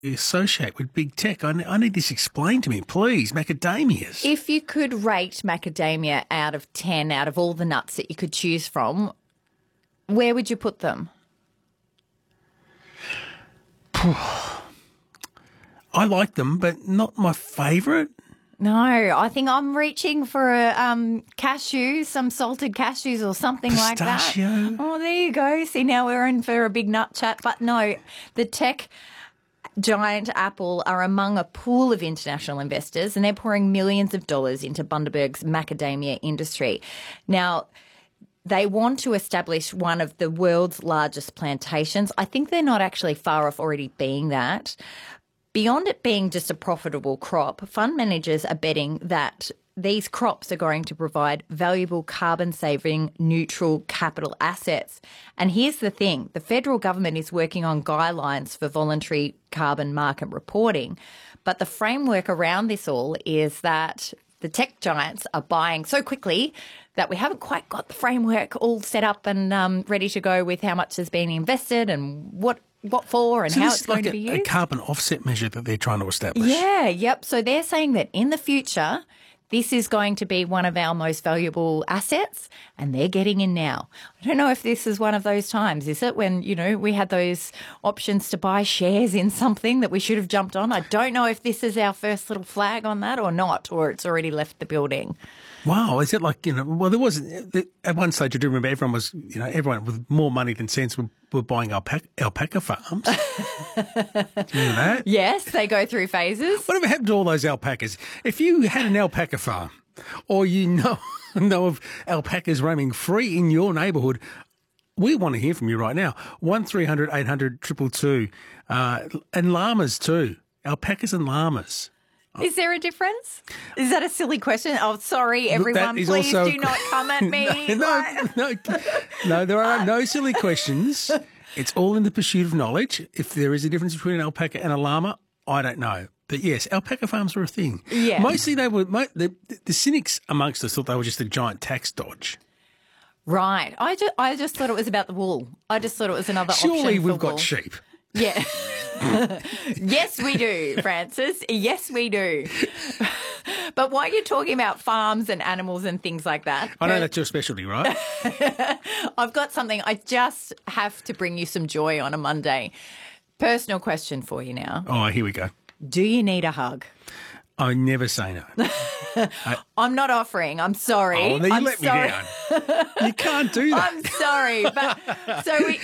associate with big tech? I need this explained to me, please. Macadamias. If you could rate macadamia out of 10, out of all the nuts that you could choose from, where would you put them? I like them, but not my favourite. No, I think I'm reaching for a cashew, some salted cashews or something like that. Pistachio. Oh, there you go. See, now we're in for a big nut chat. But no, the tech giant Apple are among a pool of international investors, and they're pouring millions of dollars into Bundaberg's macadamia industry. Now, they want to establish one of the world's largest plantations. I think they're not actually far off already being that. Beyond it being just a profitable crop, fund managers are betting that these crops are going to provide valuable carbon-saving, neutral capital assets. And here's the thing. The federal government is working on guidelines for voluntary carbon market reporting. But the framework around this all is that the tech giants are buying so quickly that we haven't quite got the framework all set up and ready to go with how much has been invested and what for and So how this it's is going like to be used. a carbon offset measure that they're trying to establish. Yeah, yep. So they're saying that in the future, this is going to be one of our most valuable assets, and they're getting in now. I don't know if this is one of those times, is it, when, we had those options to buy shares in something that we should have jumped on? I don't know if this is our first little flag on that or not, or it's already left the building. Wow, is it like, well, there was, at one stage I do remember everyone with more money than sense were buying alpaca farms. Do you remember that? Yes, they go through phases. Whatever happened to all those alpacas? If you had an alpaca farm or know of alpacas roaming free in your neighbourhood, we want to hear from you right now. 1300 800 222. And llamas too. Alpacas and llamas. Is there a difference? Is that a silly question? Oh, sorry, everyone. Please also do not come at me. No, there are no silly questions. It's all in the pursuit of knowledge. If there is a difference between an alpaca and a llama, I don't know. But yes, alpaca farms were a thing. Yeah. Mostly the cynics amongst us thought they were just a giant tax dodge. Right. I just thought it was about the wool. I just thought it was another option for Surely we've got wool. sheep. Yeah. Yes, we do, Francis. Yes, we do. But while you're talking about farms and animals and things like that, I know that's your specialty, right? I've got something. I just have to bring you some joy on a Monday. Personal question for you now. Oh, here we go. Do you need a hug? I never say no. I'm not offering. I'm sorry. Oh, then you let me down. You can't do that. I'm sorry, but so we.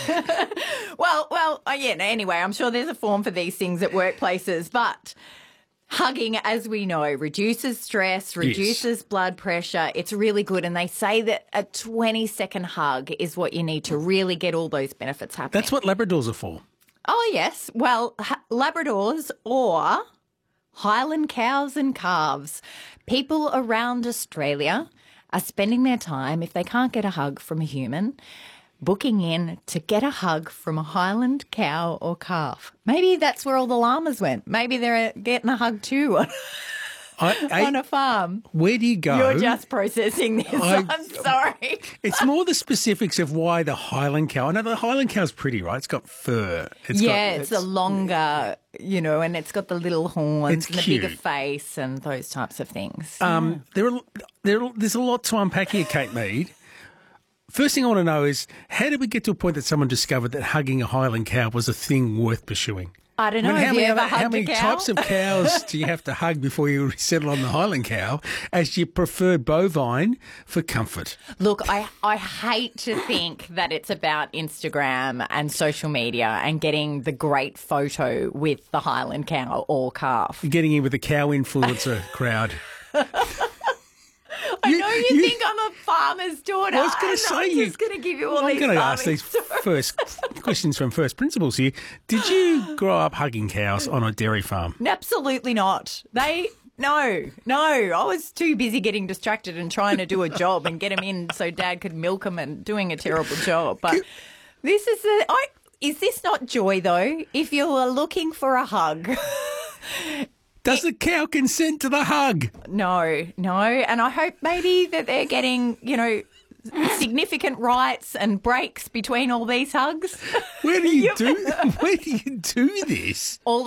Anyway, I'm sure there's a form for these things at workplaces, but hugging, as we know, reduces stress, reduces blood pressure. It's really good, and they say that a 20-second hug is what you need to really get all those benefits happening. That's what Labradors are for. Oh yes, well, Labradors or Highland cows and calves. People around Australia are spending their time, if they can't get a hug from a human, booking in to get a hug from a Highland cow or calf. Maybe that's where all the llamas went. Maybe they're getting a hug too on a farm. Where do you go? You're just processing this. I'm sorry. It's more the specifics of why the Highland cow. I know the Highland cow's pretty, right? It's got fur. It's the longer, and it's got the little horns and the cute. bigger face and those types of things. There's a lot to unpack here, Kate Mead. First thing I want to know is, how did we get to a point that someone discovered that hugging a Highland cow was a thing worth pursuing? I don't know. Have you ever hugged a cow? How many types of cows do you have to hug before you settle on the Highland cow as your preferred bovine for comfort? Look, I hate to think that it's about Instagram and social media and getting the great photo with the Highland cow or calf. Getting in with the cow influencer crowd. I know you think I'm a farmer's daughter. I was going to say I'm just going to give you all these. I'm going to ask farming these first questions from first principles here. Did you grow up hugging cows on a dairy farm? Absolutely not. No. I was too busy getting distracted and trying to do a job and get them in so Dad could milk them and doing a terrible job. But this is is this not joy though? If you are looking for a hug. Does the cow consent to the hug? No. And I hope maybe that they're getting, significant rights and breaks between all these hugs. Where do you do this? All